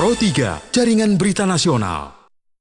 Pro 3, Jaringan Berita Nasional.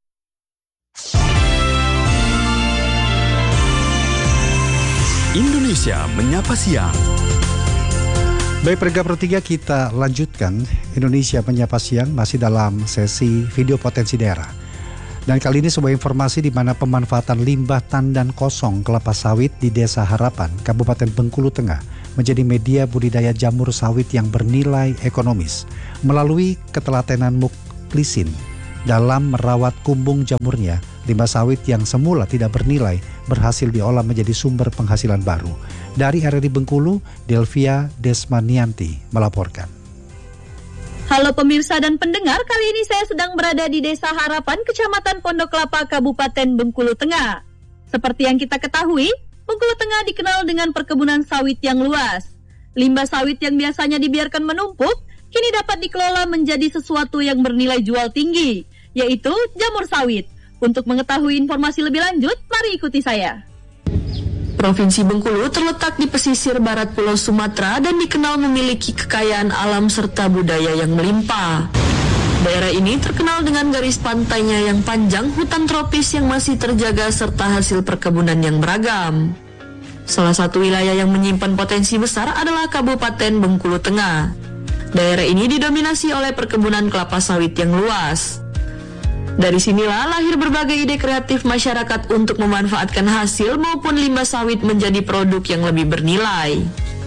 Indonesia Menyapa Siang. Baik, Perga Pro 3, kita lanjutkan Indonesia Menyapa Siang masih dalam sesi video potensi daerah. Dan kali ini sebuah informasi di mana pemanfaatan limbah tandan kosong kelapa sawit di Desa Harapan, Kabupaten Bengkulu Tengah menjadi media budidaya jamur sawit yang bernilai ekonomis melalui ketelatenan Muklisin dalam merawat kumbung jamurnya. Limbah sawit yang semula tidak bernilai berhasil diolah menjadi sumber penghasilan baru. Dari RRI Bengkulu, Delvia Desmanianti melaporkan. Halo pemirsa dan pendengar, kali ini saya sedang berada di Desa Harapan, Kecamatan Pondok Kelapa, Kabupaten Bengkulu Tengah. Seperti yang kita ketahui, Bengkulu Tengah dikenal dengan perkebunan sawit yang luas. Limbah sawit yang biasanya dibiarkan menumpuk, kini dapat dikelola menjadi sesuatu yang bernilai jual tinggi, yaitu jamur sawit. Untuk mengetahui informasi lebih lanjut, mari ikuti saya. Provinsi Bengkulu terletak di pesisir barat Pulau Sumatera dan dikenal memiliki kekayaan alam serta budaya yang melimpah. Daerah ini terkenal dengan garis pantainya yang panjang, hutan tropis yang masih terjaga, serta hasil perkebunan yang beragam. Salah satu wilayah yang menyimpan potensi besar adalah Kabupaten Bengkulu Tengah. Daerah ini didominasi oleh perkebunan kelapa sawit yang luas. Dari sinilah lahir berbagai ide kreatif masyarakat untuk memanfaatkan hasil maupun limbah sawit menjadi produk yang lebih bernilai.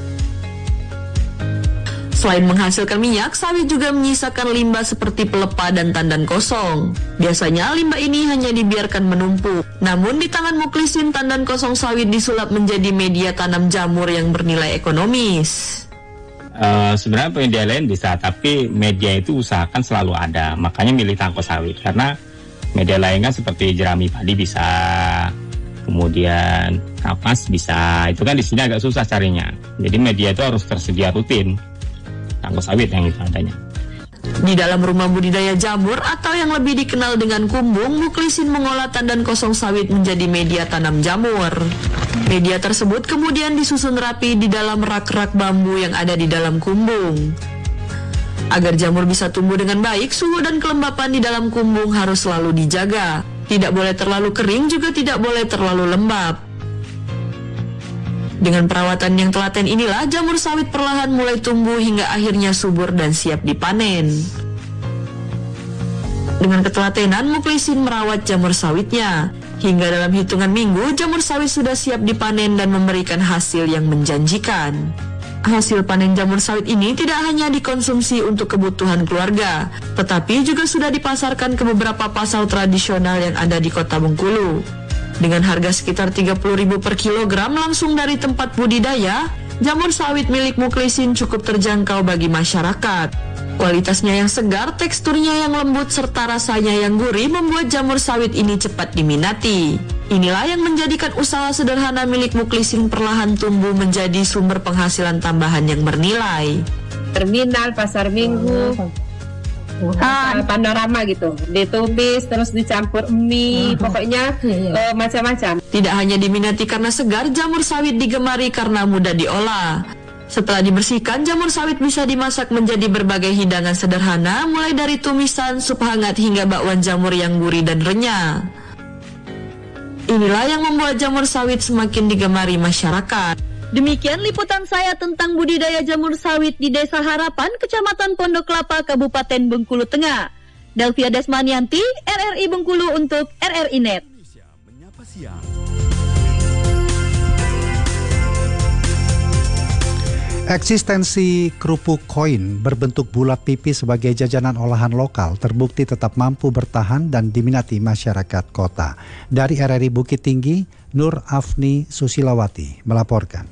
Selain menghasilkan minyak, sawit juga menyisakan limbah seperti pelepah dan tandan kosong. Biasanya limbah ini hanya dibiarkan menumpuk. Namun di tangan Muklisin, tandan kosong sawit disulap menjadi media tanam jamur yang bernilai ekonomis. Sebenarnya media lain bisa, tapi media itu usahakan selalu ada. Makanya milih tangkos sawit, karena media lain kan seperti jerami padi bisa, kemudian kapas bisa. Itu kan di sini agak susah carinya. Jadi media itu harus tersedia rutin. Tangkos sawit yang itu adanya. Di dalam rumah budidaya jamur atau yang lebih dikenal dengan kumbung, Muklisin mengolah tandan kosong sawit menjadi media tanam jamur. Media tersebut kemudian disusun rapi di dalam rak-rak bambu yang ada di dalam kumbung. Agar jamur bisa tumbuh dengan baik, suhu dan kelembapan di dalam kumbung harus selalu dijaga. Tidak boleh terlalu kering, juga tidak boleh terlalu lembab. Dengan perawatan yang telaten inilah jamur sawit perlahan mulai tumbuh hingga akhirnya subur dan siap dipanen. Dengan ketelatenan, Muklisin merawat jamur sawitnya. Hingga dalam hitungan minggu, jamur sawit sudah siap dipanen dan memberikan hasil yang menjanjikan. Hasil panen jamur sawit ini tidak hanya dikonsumsi untuk kebutuhan keluarga, tetapi juga sudah dipasarkan ke beberapa pasar tradisional yang ada di Kota Bengkulu. Dengan harga sekitar 30.000 per kilogram langsung dari tempat budidaya, jamur sawit milik Muklisin cukup terjangkau bagi masyarakat. Kualitasnya yang segar, teksturnya yang lembut, serta rasanya yang gurih membuat jamur sawit ini cepat diminati. Inilah yang menjadikan usaha sederhana milik Muklisin perlahan tumbuh menjadi sumber penghasilan tambahan yang bernilai. Terminal, pasar minggu, panorama gitu, ditumis terus dicampur mie, pokoknya macam-macam. Tidak hanya diminati karena segar, jamur sawit digemari karena mudah diolah. Setelah dibersihkan, jamur sawit bisa dimasak menjadi berbagai hidangan sederhana, mulai dari tumisan, sup hangat, hingga bakwan jamur yang gurih dan renyah. Inilah yang membuat jamur sawit semakin digemari masyarakat. Demikian liputan saya tentang budidaya jamur sawit di Desa Harapan, Kecamatan Pondok Kelapa, Kabupaten Bengkulu Tengah. Delvia Desmanianti, RRI Bengkulu untuk RRI Net. Indonesia Menyapa Siang. Eksistensi kerupuk koin berbentuk bulat pipih sebagai jajanan olahan lokal terbukti tetap mampu bertahan dan diminati masyarakat kota. Dari RRI Bukit Tinggi, Nur Afni Susilawati melaporkan.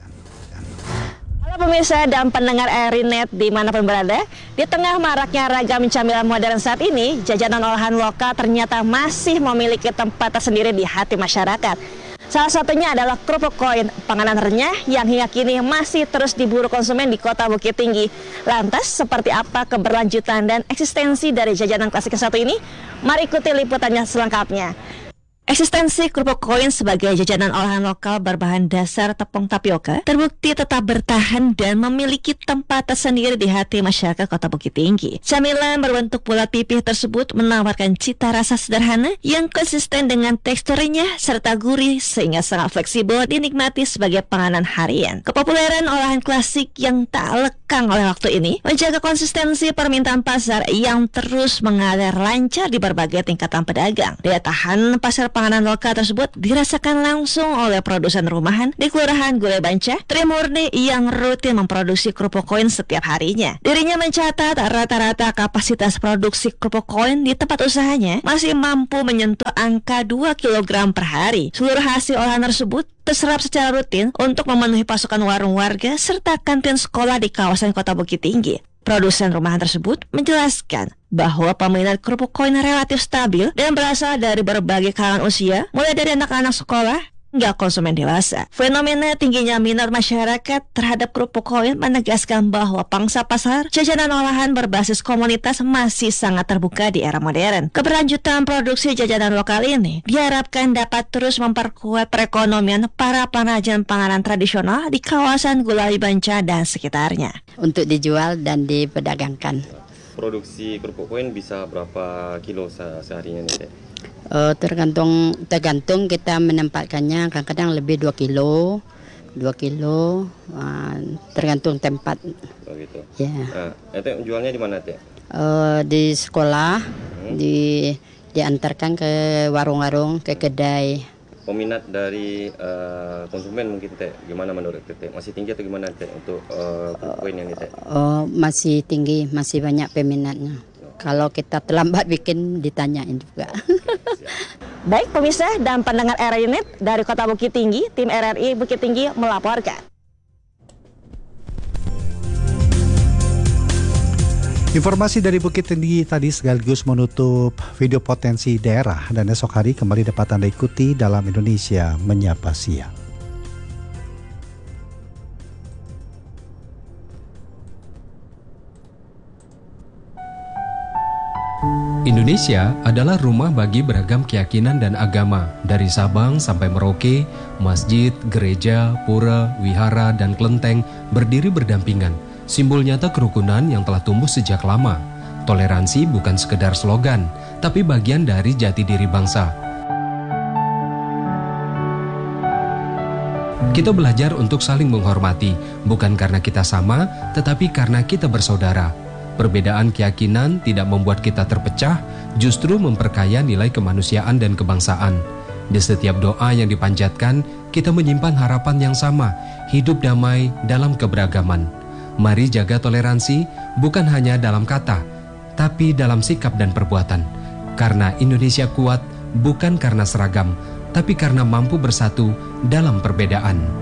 Halo pemirsa dan pendengar RRI Net dimanapun berada, di tengah maraknya ragam camilan modern saat ini, jajanan olahan lokal ternyata masih memiliki tempat tersendiri di hati masyarakat. Salah satunya adalah kerupuk koin, panganan renyah yang hingga kini masih terus diburu konsumen di kota Bukit Tinggi. Lantas, seperti apa keberlanjutan dan eksistensi dari jajanan klasik yang satu ini? Mari ikuti liputannya selengkapnya. Eksistensi kerupuk koin sebagai jajanan olahan lokal berbahan dasar tepung tapioka terbukti tetap bertahan dan memiliki tempat tersendiri di hati masyarakat Kota Bukit Tinggi. Camilan berbentuk bulat pipih tersebut menawarkan cita rasa sederhana yang konsisten dengan teksturnya serta gurih sehingga sangat fleksibel dinikmati sebagai panganan harian. Kepopuleran olahan klasik yang tak lekang oleh waktu ini menjaga konsistensi permintaan pasar yang terus mengalir lancar di berbagai tingkatan pedagang. Daya tahan pasar panganan lokal tersebut dirasakan langsung oleh produsen rumahan di Kelurahan Gulai Banca, Trimurni yang rutin memproduksi kerupuk koin setiap harinya. Dirinya mencatat rata-rata kapasitas produksi kerupuk koin di tempat usahanya masih mampu menyentuh angka 2 kg per hari. Seluruh hasil olahan tersebut terserap secara rutin untuk memenuhi pasokan warung warga serta kantin sekolah di kawasan Kota Bukit Tinggi. Produsen rumahan tersebut menjelaskan bahwa peminat kerupuk koin relatif stabil dan berasal dari berbagai kalangan usia, mulai dari anak-anak sekolah hingga konsumen dewasa. Fenomena tingginya minat masyarakat terhadap kerupuk koin menegaskan bahwa pangsa pasar jajanan olahan berbasis komunitas masih sangat terbuka di era modern. Keberlanjutan produksi jajanan lokal ini diharapkan dapat terus memperkuat perekonomian para pengrajin panganan tradisional di kawasan Gulai Banca dan sekitarnya. Untuk dijual dan diperdagangkan. Produksi kerupuk koin bisa berapa kilo seharinya nih, Teh? Tergantung kita menempatkannya, kadang-kadang lebih 2 kilo, tergantung tempat. Oh gitu. Ya. Teh jualnya di mana, Teh? Di sekolah, diantarkan ke warung-warung, ke kedai. Peminat dari konsumen mungkin, Teh, gimana menurut Teh? Masih tinggi atau gimana, Teh, untuk kerupuk koin yang ini, Teh? Masih tinggi, masih banyak peminatnya. Kalau kita terlambat bikin ditanyain juga. Baik pemirsa dan pendengar RRI Net dari Kota Bukit Tinggi, tim RRI Bukit Tinggi melaporkan. Informasi dari Bukit Tinggi tadi sekaligus menutup video potensi daerah dan esok hari kembali dapat Anda ikuti dalam Indonesia Menyapa Siang. Indonesia adalah rumah bagi beragam keyakinan dan agama, dari Sabang sampai Merauke, masjid, gereja, pura, wihara, dan kelenteng berdiri berdampingan, simbol nyata kerukunan yang telah tumbuh sejak lama. Toleransi bukan sekedar slogan, tapi bagian dari jati diri bangsa. Kita belajar untuk saling menghormati, bukan karena kita sama, tetapi karena kita bersaudara. Perbedaan keyakinan tidak membuat kita terpecah, justru memperkaya nilai kemanusiaan dan kebangsaan. Di setiap doa yang dipanjatkan, kita menyimpan harapan yang sama, hidup damai dalam keberagaman. Mari jaga toleransi, bukan hanya dalam kata, tapi dalam sikap dan perbuatan. Karena Indonesia kuat, bukan karena seragam, tapi karena mampu bersatu dalam perbedaan.